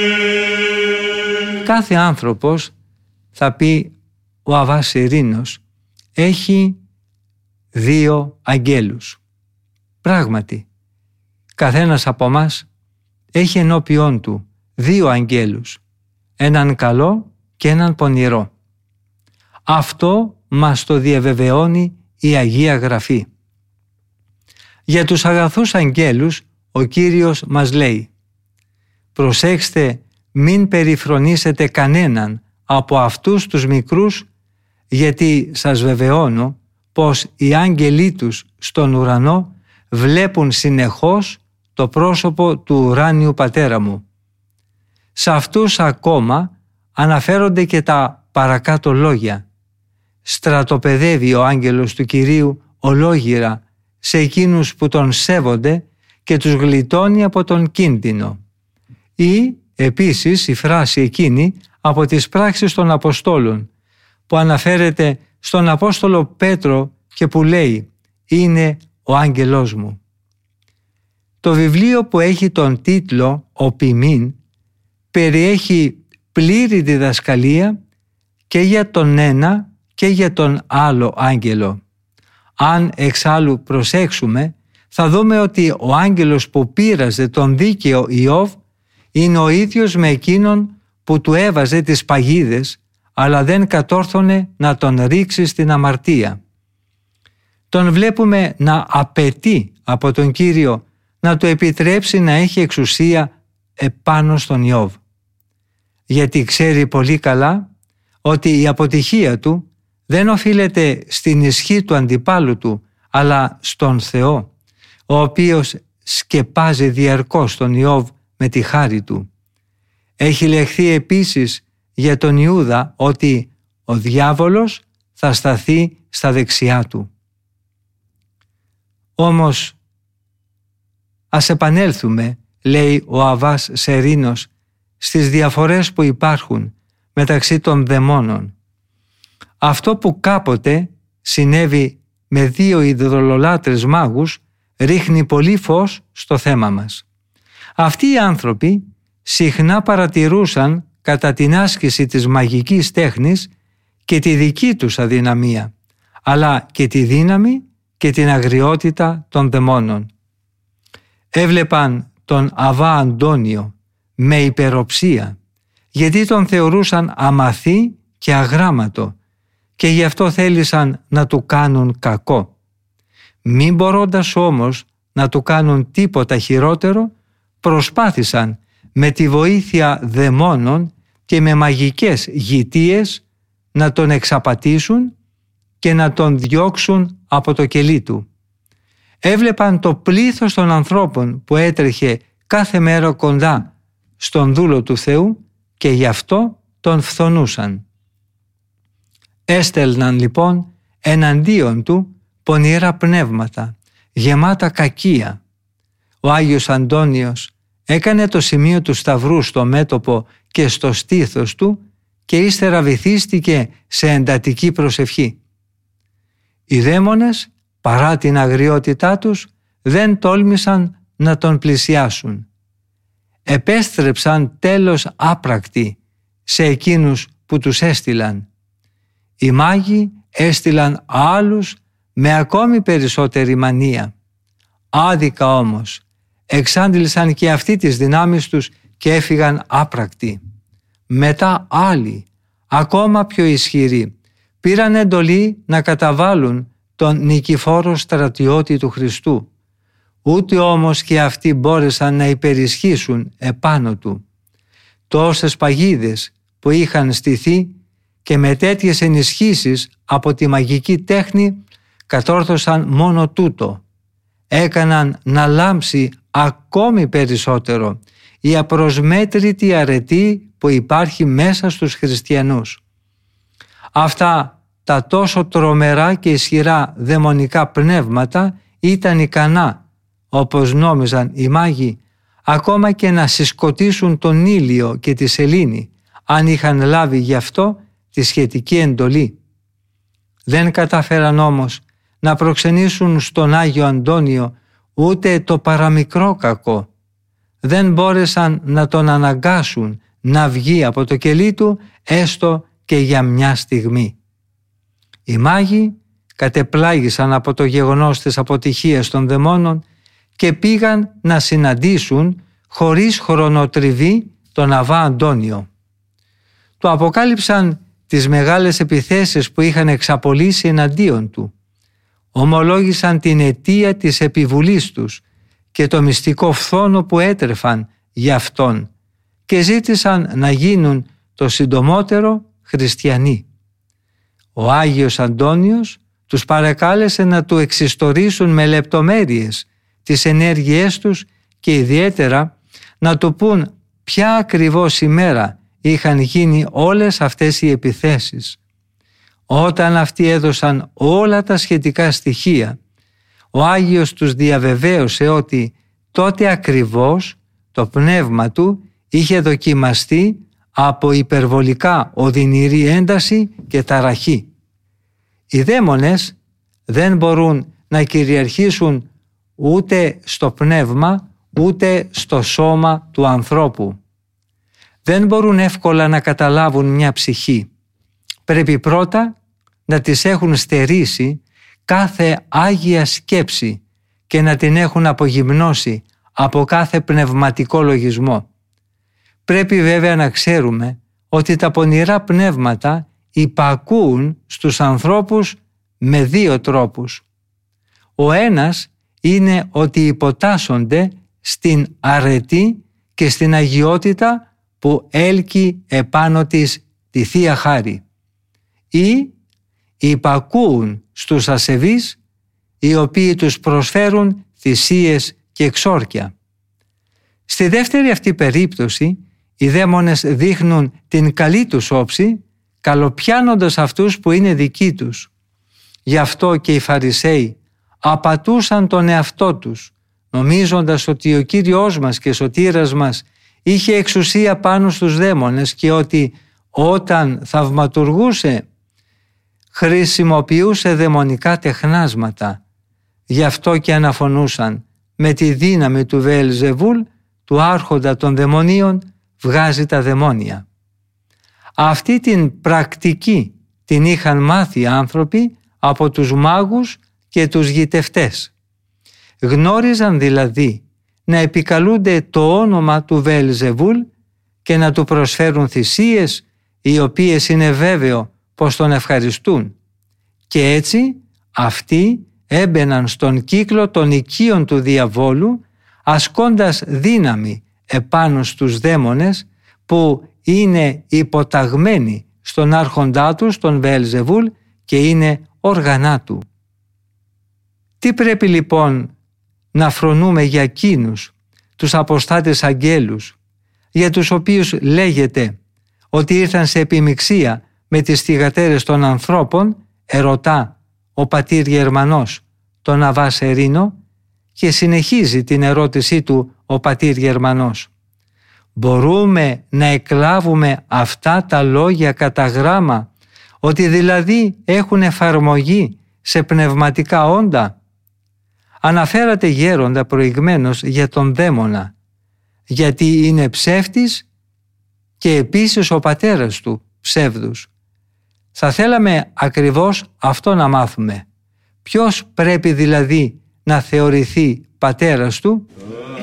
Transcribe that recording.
Κάθε άνθρωπος, θα πει ο Αββάς Ιρήνος, έχει 2 αγγέλους. Πράγματι, καθένας από μας έχει ενώπιόν του 2 αγγέλους, έναν καλό και έναν πονηρό. Αυτό μας το διαβεβαιώνει η Αγία Γραφή. Για τους αγαθούς αγγέλους ο Κύριος μας λέει: «Προσέξτε, μην περιφρονήσετε κανέναν από αυτούς τους μικρούς, γιατί σας βεβαιώνω πως οι άγγελοι τους στον ουρανό βλέπουν συνεχώς το πρόσωπο του ουράνιου Πατέρα μου». Σε αυτούς ακόμα αναφέρονται και τα παρακάτω λόγια. Στρατοπεδεύει ο άγγελος του Κυρίου ολόγυρα σε εκείνους που τον σέβονται και τους γλιτώνει από τον κίνδυνο. Ή επίσης η φράση εκείνη από τις πράξεις των Αποστόλων που αναφέρεται στον Απόστολο Πέτρο και που λέει «Είναι ο άγγελός μου». Το βιβλίο που έχει τον τίτλο «Ο ποιμήν» περιέχει πλήρη διδασκαλία και για τον ένα και για τον άλλο άγγελο. Αν εξάλλου προσέξουμε, θα δούμε ότι ο άγγελος που πείραζε τον δίκαιο Ιώβ είναι ο ίδιος με εκείνον που του έβαζε τις παγίδες, αλλά δεν κατόρθωνε να τον ρίξει στην αμαρτία. Τον βλέπουμε να απαιτεί από τον Κύριο να του επιτρέψει να έχει εξουσία επάνω στον Ιώβ. Γιατί ξέρει πολύ καλά ότι η αποτυχία του δεν οφείλεται στην ισχύ του αντιπάλου του, αλλά στον Θεό, ο οποίος σκεπάζει διαρκώς τον Ιώβ με τη χάρη του. Έχει λεχθεί επίσης για τον Ιούδα ότι ο διάβολος θα σταθεί στα δεξιά του. Όμως ας επανέλθουμε, λέει ο Αββάς Σερίνος, στις διαφορές που υπάρχουν μεταξύ των δαιμόνων. Αυτό που κάποτε συνέβη με 2 ειδωλολάτρες μάγους ρίχνει πολύ φως στο θέμα μας. Αυτοί οι άνθρωποι συχνά παρατηρούσαν κατά την άσκηση της μαγικής τέχνης και τη δική τους αδυναμία, αλλά και τη δύναμη και την αγριότητα των δαιμόνων. Έβλεπαν τον Αββά Αντώνιο με υπεροψία, γιατί τον θεωρούσαν αμαθή και αγράμματο και γι' αυτό θέλησαν να του κάνουν κακό. Μην μπορώντας όμως να του κάνουν τίποτα χειρότερο, προσπάθησαν με τη βοήθεια δαιμόνων και με μαγικές γητείες να τον εξαπατήσουν και να τον διώξουν από το κελί του. Έβλεπαν το πλήθος των ανθρώπων που έτρεχε κάθε μέρα κοντά στον δούλο του Θεού και γι' αυτό τον φθονούσαν. Έστελναν λοιπόν εναντίον του πονηρά πνεύματα, γεμάτα κακία. Ο Άγιος Αντώνιος έκανε το σημείο του Σταυρού στο μέτωπο και στο στήθος του και ύστερα βυθίστηκε σε εντατική προσευχή. Οι δαίμονες, παρά την αγριότητά τους, δεν τόλμησαν να τον πλησιάσουν. Επέστρεψαν τέλος άπρακτοι σε εκείνους που τους έστειλαν. Οι μάγοι έστειλαν άλλους με ακόμη περισσότερη μανία. Άδικα όμως εξάντλησαν και αυτοί τις δυνάμεις τους και έφυγαν άπρακτοι. Μετά άλλοι, ακόμα πιο ισχυροί, πήραν εντολή να καταβάλουν τον νικηφόρο στρατιώτη του Χριστού. Ούτε όμως και αυτοί μπόρεσαν να υπερισχύσουν επάνω του. Τόσες παγίδες που είχαν στηθεί και με τέτοιες ενισχύσεις από τη μαγική τέχνη κατόρθωσαν μόνο τούτο. Έκαναν να λάμψει ακόμη περισσότερο η απροσμέτρητη αρετή που υπάρχει μέσα στους χριστιανούς. Αυτά τα τόσο τρομερά και ισχυρά δαιμονικά πνεύματα ήταν ικανά, όπως νόμιζαν οι μάγοι, ακόμα και να συσκοτήσουν τον ήλιο και τη σελήνη, αν είχαν λάβει γι' αυτό τη σχετική εντολή. Δεν κατάφεραν όμως να προξενήσουν στον Άγιο Αντώνιο ούτε το παραμικρό κακό. δεν μπόρεσαν να τον αναγκάσουν να βγει από το κελί του έστω και για μια στιγμή. Οι μάγοι κατεπλάγησαν από το γεγονός της αποτυχίας των δαιμόνων και πήγαν να συναντήσουν χωρίς χρονοτριβή τον Αββά Αντώνιο. Του αποκάλυψαν τις μεγάλες επιθέσεις που είχαν εξαπολύσει εναντίον του. Ομολόγησαν την αιτία της επιβουλής τους και το μυστικό φθόνο που έτρεφαν για αυτόν και ζήτησαν να γίνουν το συντομότερο χριστιανοί. Ο Άγιος Αντώνιος τους παρακάλεσε να του εξιστορήσουν με λεπτομέρειες τις ενέργειές τους και ιδιαίτερα να του πούν ποια ακριβώς ημέρα είχαν γίνει όλες αυτές οι επιθέσεις. Όταν αυτοί έδωσαν όλα τα σχετικά στοιχεία, ο Άγιος τους διαβεβαίωσε ότι τότε ακριβώς το πνεύμα του είχε δοκιμαστεί από υπερβολικά οδυνηρή ένταση και ταραχή. Οι δαίμονες δεν μπορούν να κυριαρχήσουν ούτε στο πνεύμα ούτε στο σώμα του ανθρώπου. Δεν μπορούν εύκολα να καταλάβουν μια ψυχή. Πρέπει πρώτα να τις έχουν στερήσει κάθε άγια σκέψη και να την έχουν απογυμνώσει από κάθε πνευματικό λογισμό. Πρέπει βέβαια να ξέρουμε ότι τα πονηρά πνεύματα υπακούουν στους ανθρώπους με δύο τρόπους. Ο ένας είναι ότι υποτάσσονται στην αρετή και στην αγιότητα που έλκει επάνω της τη Θεία Χάρη, ή υπακούουν στους ασεβείς οι οποίοι τους προσφέρουν θυσίες και εξόρκια. Στη δεύτερη αυτή περίπτωση οι δαίμονες δείχνουν την καλή τους όψη καλοπιάνοντας αυτούς που είναι δικοί τους. Γι' αυτό και οι Φαρισαίοι απατούσαν τον εαυτό τους νομίζοντας ότι ο Κύριος μας και σωτήρας μας είχε εξουσία πάνω στους δαίμονες και ότι όταν θαυματουργούσε χρησιμοποιούσε δαιμονικά τεχνάσματα. Γι' αυτό και αναφωνούσαν με τη δύναμη του Βεελζεβούλ, του άρχοντα των δαιμονίων, βγάζει τα δαιμόνια. Αυτή την πρακτική την είχαν μάθει οι άνθρωποι από τους μάγους και τους γητευτές. Γνώριζαν δηλαδή να επικαλούνται το όνομα του Βεελζεβούλ και να του προσφέρουν θυσίες οι οποίες είναι βέβαιο πως τον ευχαριστούν. Και έτσι αυτοί έμπαιναν στον κύκλο των οικείων του διαβόλου ασκώντας δύναμη επάνω στους δαίμονες που είναι υποταγμένοι στον άρχοντά τους, τον Βεελζεβούλ, και είναι όργανά του. Τι πρέπει λοιπόν να φρονούμε για εκείνους τους αποστάτες αγγέλους, για τους οποίους λέγεται ότι ήρθαν σε επιμιξία με τις θυγατέρες των ανθρώπων, ερωτά ο πατήρ Γερμανός τον Αββά Σερίνο, και συνεχίζει την ερώτησή του ο πατήρ Γερμανός. Μπορούμε να εκλάβουμε αυτά τα λόγια κατά γράμμα, ότι δηλαδή έχουν εφαρμογή σε πνευματικά όντα? Αναφέρατε γέροντα προηγμένως για τον δαίμονα, γιατί είναι ψεύτης και επίσης ο πατέρας του ψεύδους. Θα θέλαμε ακριβώς αυτό να μάθουμε. Ποιος πρέπει δηλαδή να θεωρηθεί πατέρας του?